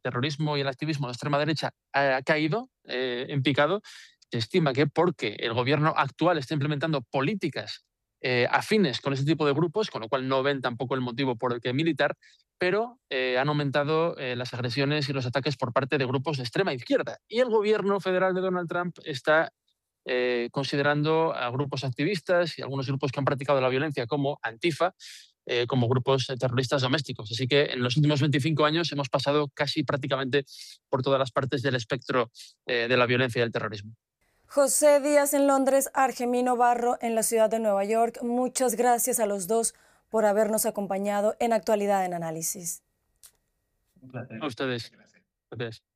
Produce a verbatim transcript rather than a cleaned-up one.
terrorismo y el activismo de extrema derecha ha caído eh, en picado. Se estima que porque el gobierno actual está implementando políticas eh, afines con ese tipo de grupos, con lo cual no ven tampoco el motivo por el que militar, pero eh, han aumentado eh, las agresiones y los ataques por parte de grupos de extrema izquierda. Y el gobierno federal de Donald Trump está eh, considerando a grupos activistas y algunos grupos que han practicado la violencia como Antifa, eh, como grupos terroristas domésticos. Así que en los últimos veinticinco años hemos pasado casi prácticamente por todas las partes del espectro eh, de la violencia y del terrorismo. José Díaz en Londres, Argemino Barro en la ciudad de Nueva York. Muchas gracias a los dos por habernos acompañado en Actualidad en Análisis. A ustedes. Gracias.